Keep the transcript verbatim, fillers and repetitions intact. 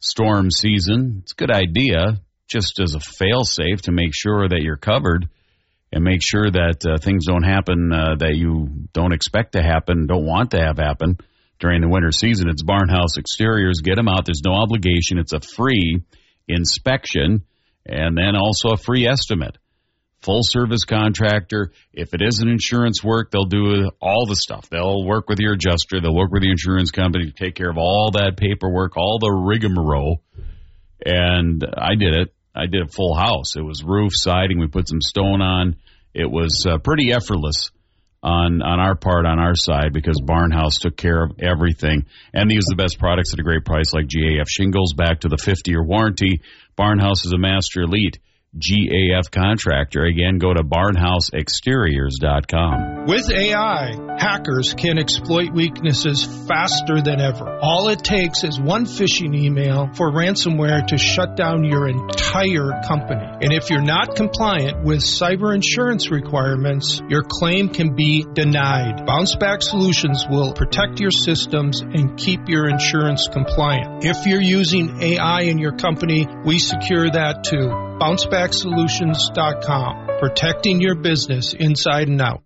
storm season, it's a good idea just as a fail-safe to make sure that you're covered and make sure that uh, things don't happen uh, that you don't expect to happen, don't want to have happen during the winter season. It's Barnhouse Exteriors. Get them out. There's no obligation. It's a free inspection and then also a free estimate. Full-service contractor. If it isn't insurance work, they'll do all the stuff. They'll work with your adjuster. They'll work with the insurance company to take care of all that paperwork, all the rigmarole. And I did it. I did a full house. It was roof, siding. We put some stone on. It was uh, pretty effortless on, on our part, on our side, because Barnhouse took care of everything. And they use the best products at a great price like G A F shingles back to the fifty-year warranty. Barnhouse is a master elite G A F contractor. Again, go to barnhouse exteriors dot com. With A I, hackers can exploit weaknesses faster than ever. All it takes is one phishing email for ransomware to shut down your entire company. And if you're not compliant with cyber insurance requirements, your claim can be denied. Bounce Back Solutions will protect your systems and keep your insurance compliant. If you're using A I in your company, we secure that too. bounce back solutions dot com, protecting your business inside and out.